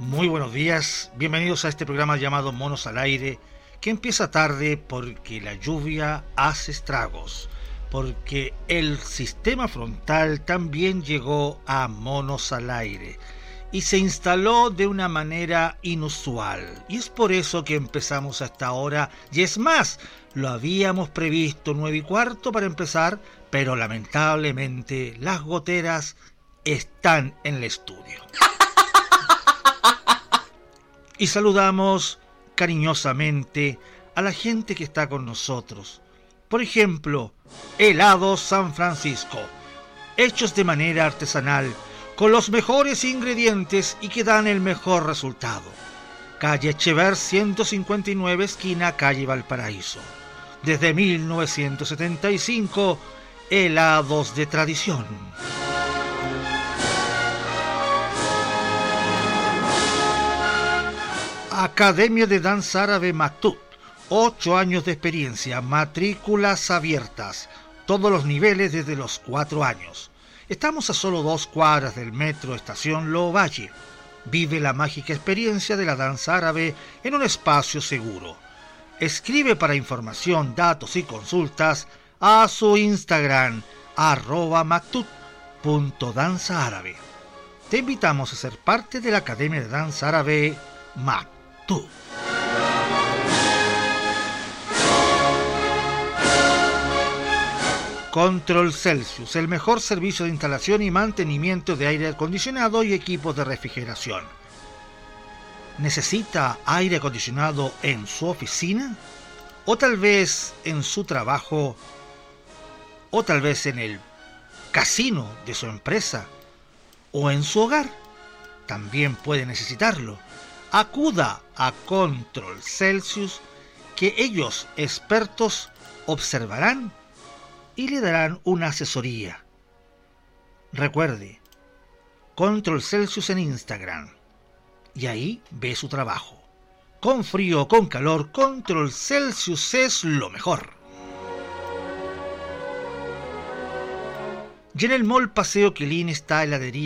Muy buenos días, bienvenidos a este programa llamado Monos al Aire, que empieza tarde porque la lluvia hace estragos, porque el sistema frontal también llegó a Monos al Aire y se instaló de una manera inusual. Y es por eso que empezamos a esta hora, y es más, lo habíamos previsto 9:15 para empezar, pero lamentablemente las goteras están en el estudio. Y saludamos cariñosamente a la gente que está con nosotros. Por ejemplo, Helados San Francisco, hechos de manera artesanal, con los mejores ingredientes y que dan el mejor resultado. Calle Echever 159, esquina calle Valparaíso. Desde 1975, helados de tradición. Academia de Danza Árabe Maktub, 8 años de experiencia, matrículas abiertas, todos los niveles desde los 4 años. Estamos a solo 2 cuadras del metro Estación Lovalle. Vive la mágica experiencia de la danza árabe en un espacio seguro. Escribe para información, datos y consultas a su Instagram @maktub.danzaárabe. Te invitamos a ser parte de la Academia de Danza Árabe Maktub. Control Celsius, el mejor servicio de instalación y mantenimiento de aire acondicionado y equipos de refrigeración. ¿Necesita aire acondicionado en su oficina? ¿O tal vez en su trabajo? ¿O tal vez en el casino de su empresa? ¿O en su hogar? También puede necesitarlo. Acuda a Control Celsius, que ellos, expertos, observarán y le darán una asesoría. Recuerde, Control Celsius en Instagram, y ahí ve su trabajo. Con frío o con calor, Control Celsius es lo mejor. Y en el Mall Paseo Quilín está heladería